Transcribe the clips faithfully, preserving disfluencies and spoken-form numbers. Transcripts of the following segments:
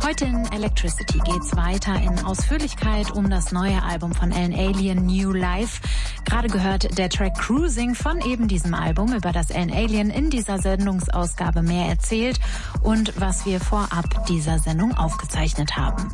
Heute in Electricity geht's weiter in Ausführlichkeit um das neue Album von Alan Alien, New Life. Gerade gehört der Track Cruising von eben diesem Album, über das Alan Alien in dieser Sendungsausgabe mehr erzählt und was wir vorab dieser Sendung aufgezeichnet haben.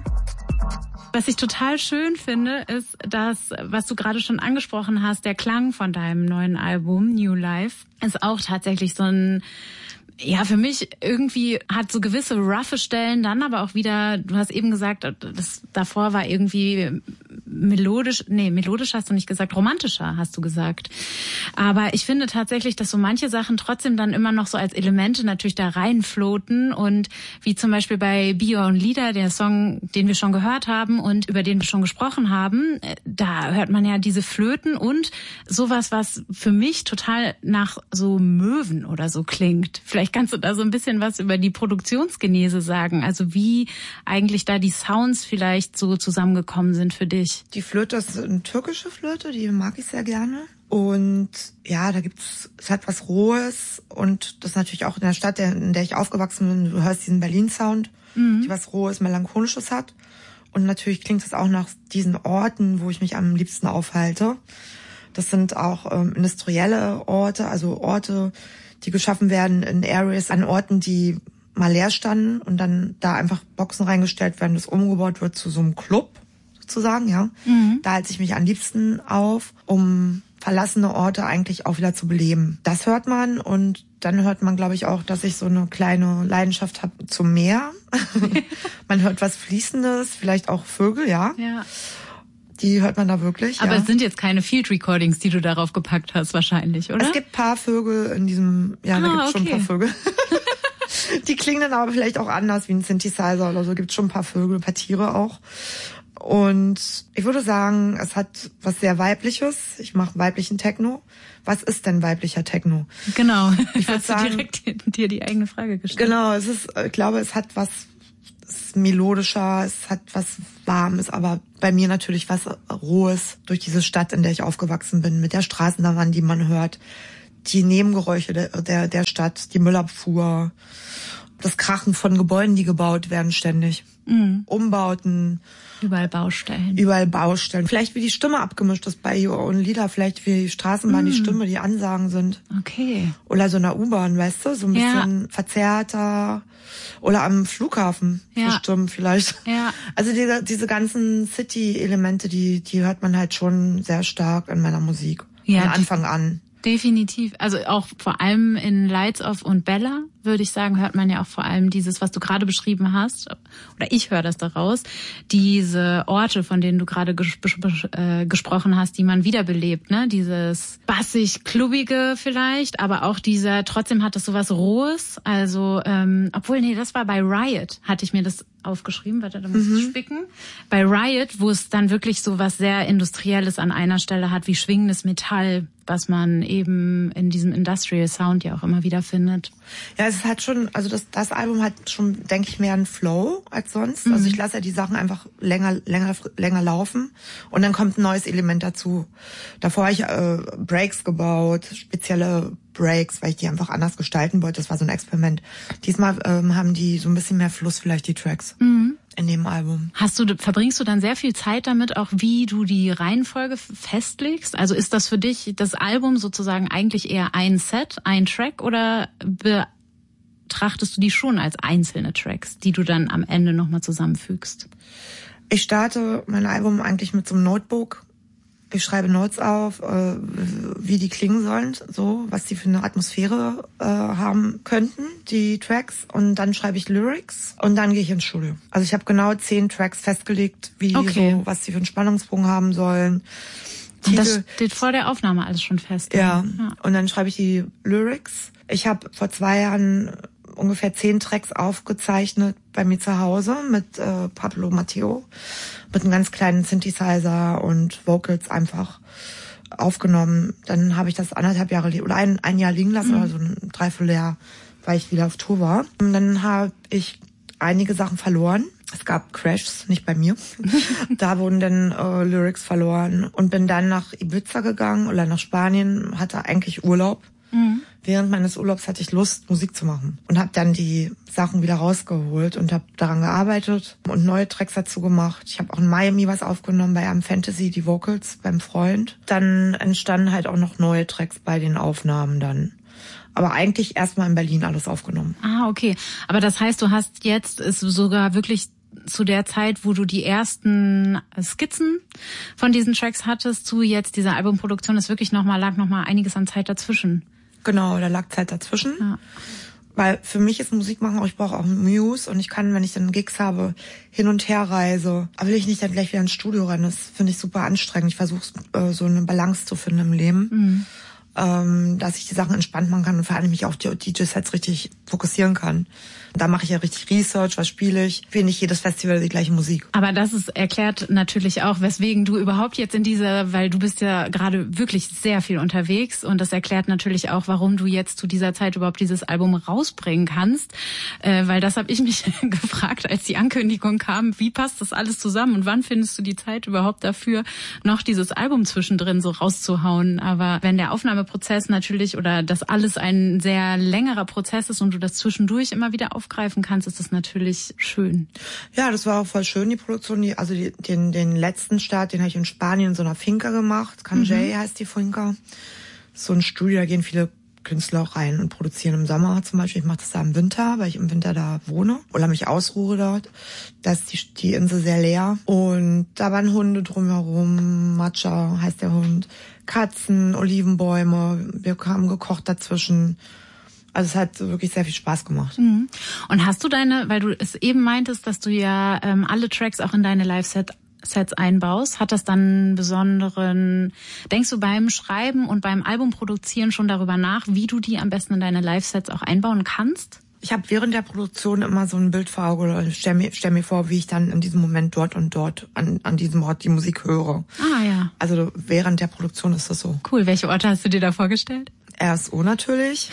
Was ich total schön finde, ist, dass, was du gerade schon angesprochen hast, der Klang von deinem neuen Album New Life ist auch tatsächlich so ein, ja, für mich irgendwie hat so gewisse roughe Stellen, dann aber auch wieder, du hast eben gesagt, das davor war irgendwie melodisch, nee, melodisch hast du nicht gesagt, romantischer hast du gesagt. Aber ich finde tatsächlich, dass so manche Sachen trotzdem dann immer noch so als Elemente natürlich da reinfloten und wie zum Beispiel bei Be Your Own Leader, der Song, den wir schon gehört haben und über den wir schon gesprochen haben, da hört man ja diese Flöten und sowas, was für mich total nach so Möwen oder so klingt. Vielleicht kannst du da so ein bisschen was über die Produktionsgenese sagen, also wie eigentlich da die Sounds vielleicht so zusammengekommen sind für dich. Die Flöte ist eine türkische Flöte, die mag ich sehr gerne. Und ja, da gibt's, es hat was Rohes und das ist natürlich auch in der Stadt, in der ich aufgewachsen bin, du hörst diesen Berlin-Sound, mhm. die was Rohes, Melancholisches hat. Und natürlich klingt es auch nach diesen Orten, wo ich mich am liebsten aufhalte. Das sind auch ähm, industrielle Orte, also Orte, die geschaffen werden in Areas, an Orten, die mal leer standen und dann da einfach Boxen reingestellt werden, das umgebaut wird zu so einem Club, sozusagen, ja. Mhm. Da halte ich mich am liebsten auf, um verlassene Orte eigentlich auch wieder zu beleben. Das hört man und dann hört man, glaube ich, auch, dass ich so eine kleine Leidenschaft habe zum Meer. Man hört was Fließendes, vielleicht auch Vögel, ja. Ja. Die hört man da wirklich. Aber ja. Es sind jetzt keine Field Recordings, die du darauf gepackt hast, wahrscheinlich, oder? Es gibt paar Vögel in diesem, ja, ah, da gibt es okay. schon ein paar Vögel. Die klingen dann aber vielleicht auch anders wie ein Synthesizer oder so. Gibt schon ein paar Vögel, ein paar Tiere auch. Und ich würde sagen, es hat was sehr Weibliches. Ich mache weiblichen Techno. Was ist denn weiblicher Techno? Genau. Ich würde Hast sagen, du direkt dir die eigene Frage gestellt. Genau, es ist, ich glaube, es hat was, es ist melodischer, es hat was Warmes, aber bei mir natürlich was Rohes durch diese Stadt, in der ich aufgewachsen bin, mit der Straßenbahn, die man hört, die Nebengeräusche der, der, der Stadt, die Müllabfuhr, das Krachen von Gebäuden, die gebaut werden ständig, mhm. Umbauten. Überall Baustellen. Überall Baustellen. Vielleicht wie die Stimme abgemischt ist bei Your Own Leader, vielleicht wie die Straßenbahn, mm. die Stimme, die Ansagen sind. Okay. Oder so in der U-Bahn, weißt du, so ein ja. bisschen verzerrter. Oder am Flughafen, ja. so Stimmen vielleicht. Ja. Also diese, diese ganzen City-Elemente, die, die hört man halt schon sehr stark in meiner Musik. Ja, von Anfang an. Definitiv. Also auch vor allem in Lights Off und Bella, würde ich sagen, hört man ja auch vor allem dieses, was du gerade beschrieben hast, oder ich höre das daraus, diese Orte, von denen du gerade ges- äh, gesprochen hast, die man wiederbelebt, ne? Dieses bassig-klubbige vielleicht, aber auch dieser, trotzdem hat das sowas Rohes, also, ähm, obwohl, nee, das war bei Riot, hatte ich mir das aufgeschrieben, warte, da muss ich mhm. spicken. Bei Riot, wo es dann wirklich so was sehr Industrielles an einer Stelle hat, wie schwingendes Metall, was man eben in diesem Industrial Sound ja auch immer wieder findet. Ja, es hat schon, also das, das Album hat schon, denke ich, mehr einen Flow als sonst. Mhm. Also ich lasse ja die Sachen einfach länger, länger, länger laufen und dann kommt ein neues Element dazu. Davor habe ich äh, Breaks gebaut, spezielle Breaks, weil ich die einfach anders gestalten wollte. Das war so ein Experiment. Diesmal ähm, haben die so ein bisschen mehr Fluss, vielleicht die Tracks. Mhm. In dem Album. Hast du, verbringst du dann sehr viel Zeit damit, auch wie du die Reihenfolge festlegst? Also ist das für dich das Album sozusagen eigentlich eher ein Set, ein Track, oder betrachtest du die schon als einzelne Tracks, die du dann am Ende nochmal zusammenfügst? Ich starte mein Album eigentlich mit so einem Notebook. Ich schreibe Notes auf, äh, wie die klingen sollen, so, was die für eine Atmosphäre äh, haben könnten, die Tracks. Und dann schreibe ich Lyrics und dann gehe ich ins Studio. Also ich habe genau zehn Tracks festgelegt, wie okay. so, was die für einen Spannungsbogen haben sollen. Und das steht vor der Aufnahme alles schon fest. Ja, ja. Und dann schreibe ich die Lyrics. Ich habe vor zwei Jahren ungefähr zehn Tracks aufgezeichnet bei mir zu Hause mit äh, Pablo Matteo, mit einem ganz kleinen Synthesizer und Vocals einfach aufgenommen. Dann habe ich das anderthalb Jahre li- oder ein, ein Jahr liegen lassen, mhm. oder so ein Dreivierteljahr, weil ich wieder auf Tour war. Und dann habe ich einige Sachen verloren. Es gab Crashs, nicht bei mir. Da wurden dann äh, Lyrics verloren und bin dann nach Ibiza gegangen oder nach Spanien, hatte eigentlich Urlaub. Mhm. während meines Urlaubs hatte ich Lust, Musik zu machen und habe dann die Sachen wieder rausgeholt und habe daran gearbeitet und neue Tracks dazu gemacht. Ich habe auch in Miami was aufgenommen bei einem Fantasy, die Vocals beim Freund. Dann entstanden halt auch noch neue Tracks bei den Aufnahmen dann. Aber eigentlich erstmal in Berlin alles aufgenommen. Ah, okay. Aber das heißt, du hast jetzt ist sogar wirklich zu der Zeit, wo du die ersten Skizzen von diesen Tracks hattest, zu jetzt dieser Albumproduktion, ist wirklich nochmal, lag nochmal einiges an Zeit dazwischen. Genau, da lag Zeit dazwischen. Ja. Weil für mich ist Musik machen auch, ich brauche auch Muse und ich kann, wenn ich dann Gigs habe, hin und her reise. Aber will ich nicht dann gleich wieder ins Studio rennen. Das finde ich super anstrengend. Ich versuche äh, so eine Balance zu finden im Leben. Mhm. Ähm, dass ich die Sachen entspannt machen kann und vor allem mich auf die D J-Sets richtig fokussieren kann. Da mache ich ja richtig Research, was spiele ich. Ich will nicht jedes Festival die gleiche Musik. Aber das ist erklärt natürlich auch, weswegen du überhaupt jetzt in dieser, weil du bist ja gerade wirklich sehr viel unterwegs und das erklärt natürlich auch, warum du jetzt zu dieser Zeit überhaupt dieses Album rausbringen kannst. Äh, weil das habe ich mich gefragt, als die Ankündigung kam, wie passt das alles zusammen und wann findest du die Zeit überhaupt dafür, noch dieses Album zwischendrin so rauszuhauen? Aber wenn der Aufnahmeprozess natürlich oder das alles ein sehr längerer Prozess ist und du das zwischendurch immer wieder auf greifen kannst, ist das natürlich schön. Ja, das war auch voll schön, die Produktion. Die, also die, den, den letzten Start, den habe ich in Spanien in so einer Finca gemacht. Kanjay mhm. heißt die Finca. So ein Studio, da gehen viele Künstler auch rein und produzieren im Sommer zum Beispiel. Ich mache das da im Winter, weil ich im Winter da wohne oder mich ausruhe dort. Da ist die, die Insel sehr leer. Und da waren Hunde drumherum, Matcha heißt der Hund, Katzen, Olivenbäume. Wir haben gekocht dazwischen. Also es hat wirklich sehr viel Spaß gemacht. Mhm. Und hast du deine, weil du es eben meintest, dass du ja ähm, alle Tracks auch in deine Live-Sets einbaust, hat das dann einen besonderen, denkst du beim Schreiben und beim Albumproduzieren schon darüber nach, wie du die am besten in deine Live-Sets auch einbauen kannst? Ich habe während der Produktion immer so ein Bild vor Augen oder stell mir, stell mir vor, wie ich dann in diesem Moment dort und dort an, an diesem Ort die Musik höre. Ah ja. Also während der Produktion ist das so. Cool. Welche Orte hast du dir da vorgestellt? R S O natürlich.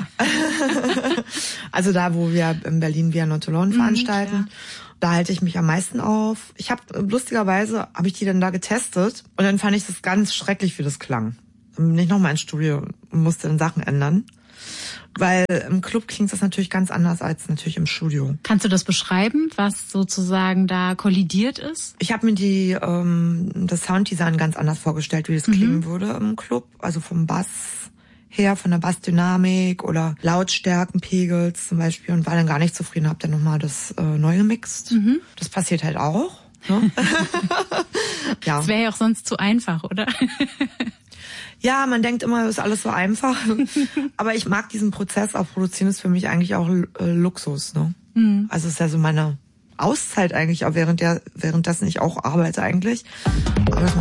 Also da, wo wir in Berlin Via Nottelon veranstalten. Mhm, da halte ich mich am meisten auf. Ich habe lustigerweise, habe ich die dann da getestet und dann fand ich das ganz schrecklich, wie das klang. Dann bin ich nochmal ins Studio und musste dann Sachen ändern. Weil im Club klingt das natürlich ganz anders als natürlich im Studio. Kannst du das beschreiben, was sozusagen da kollidiert ist? Ich habe mir die ähm, das Sounddesign ganz anders vorgestellt, wie das mhm. klingen würde im Club. Also vom Bass her, von der Bassdynamik oder Lautstärkenpegels zum Beispiel und war dann gar nicht zufrieden, hab dann nochmal das äh, neu gemixt. Mhm. Das passiert halt auch. Ne? Ja. Das wäre ja auch sonst zu einfach, oder? Ja, man denkt immer, das ist alles so einfach. Aber ich mag diesen Prozess, auch produzieren ist für mich eigentlich auch äh, Luxus. Ne? Mhm. Also es ist ja so meine Auszeit eigentlich, auch während der, währenddessen ich auch arbeite eigentlich. Aber